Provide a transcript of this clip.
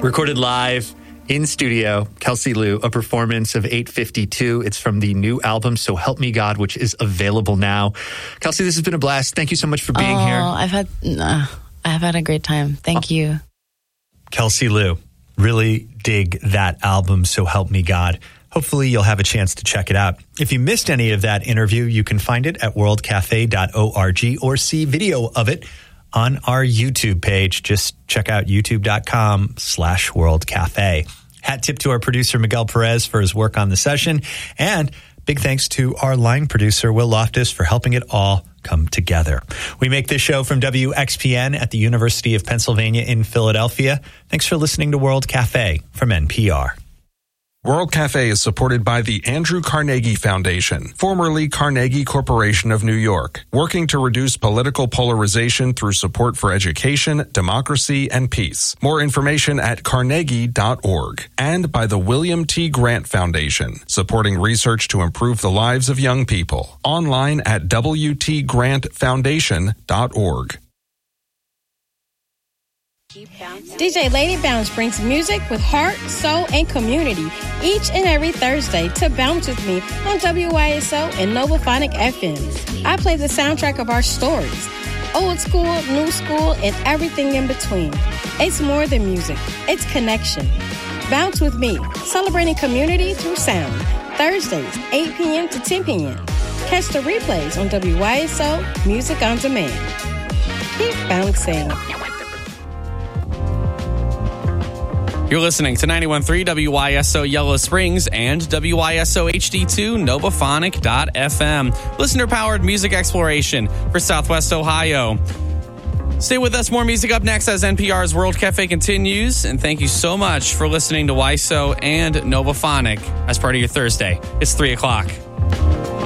Recorded live in studio, Kelsey Lu, a performance of 852. It's from the new album, So Help Me God, which is available now. Kelsey, this has been a blast. Thank you so much for being here. I've had a great time. Thank you. Kelsey Lu, really dig that album, So Help Me God. Hopefully you'll have a chance to check it out. If you missed any of that interview, you can find it at worldcafe.org or see video of it on our YouTube page. Just check out youtube.com/worldcafe. Hat tip to our producer, Miguel Perez, for his work on the session. And big thanks to our line producer, Will Loftus, for helping it all come together. We make this show from WXPN at the University of Pennsylvania in Philadelphia. Thanks for listening to World Cafe from NPR. World Cafe is supported by the Andrew Carnegie Foundation, formerly Carnegie Corporation of New York, working to reduce political polarization through support for education, democracy, and peace. More information at carnegie.org. And by the William T. Grant Foundation, supporting research to improve the lives of young people. Online at wtgrantfoundation.org. DJ Lady Bounce brings music with heart, soul, and community each and every Thursday to bounce with me on WYSO and Novophonic FM. I play the soundtrack of our stories, old school, new school, and everything in between. It's more than music, it's connection. Bounce with me, celebrating community through sound. Thursdays, 8 p.m. to 10 p.m. Catch the replays on WYSO Music on Demand. Keep bouncing. You're listening to 91.3 WYSO Yellow Springs and WYSO HD2 Novophonic.fm. Listener-powered music exploration for Southwest Ohio. Stay with us. More music up next as NPR's World Cafe continues. And thank you so much for listening to WYSO and Novophonic as part of your Thursday. It's 3 o'clock.